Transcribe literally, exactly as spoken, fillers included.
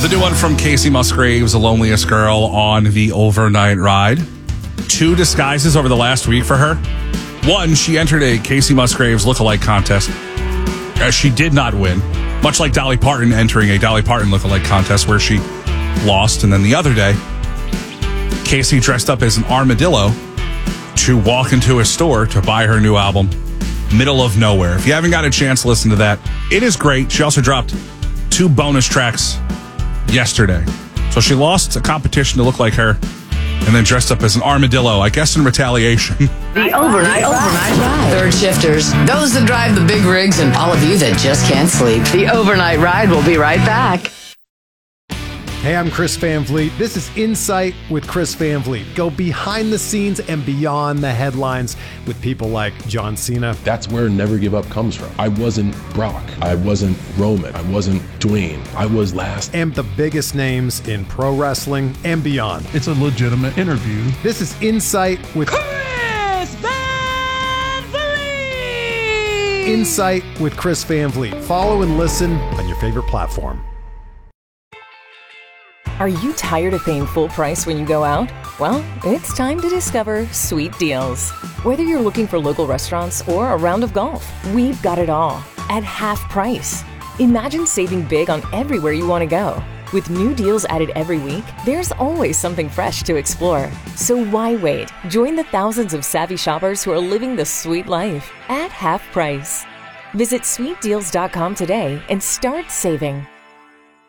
new one from Kacey Musgraves, The Loneliest Girl, on the overnight ride. Two disguises over the last week for her. One, she entered a Kacey Musgraves lookalike contest. As she did not win, much like Dolly Parton entering a Dolly Parton lookalike contest where she lost. And then the other day, Kacey dressed up as an armadillo to walk into a store to buy her new album, Middle of Nowhere. If you haven't got a chance to listen to that, it is great. She also dropped two bonus tracks yesterday. So she lost a competition to look like her and then dressed up as an armadillo, I guess in retaliation. The overnight, overnight ride. Third shifters, those that drive the big rigs, and all of you that just can't sleep. The overnight ride will be right back. Hey, I'm Chris Van Vliet. This is Insight with Chris Van Vliet. Go behind the scenes and beyond the headlines with people like John Cena. That's where Never Give Up comes from. I wasn't Brock. I wasn't Roman. I wasn't Dwayne. I was last. And the biggest names in pro wrestling and beyond. It's a legitimate interview. This is Insight with Chris Van Vliet. Insight with Chris Van Vliet. Follow and listen on your favorite platform. Are you tired of paying full price when you go out? Well, it's time to discover Sweet Deals. Whether you're looking for local restaurants or a round of golf, we've got it all at half price. Imagine saving big on everywhere you want to go. With new deals added every week, there's always something fresh to explore. So why wait? Join the thousands of savvy shoppers who are living the sweet life at half price. Visit sweet deals dot com today and start saving.